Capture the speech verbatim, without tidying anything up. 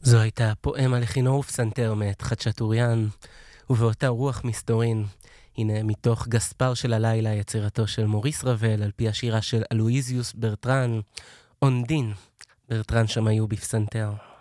זו הייתה פואמה לכינור ופסנתר מאת חדשטוריאן, ובאותה רוח מסתורין, הנה מתוך גספר של הלילה, יצירתו של מוריס רבל, על פי השירה של אלואיזיוס ברטרן, אונדין, ברטרן שמאיו בפסנתר.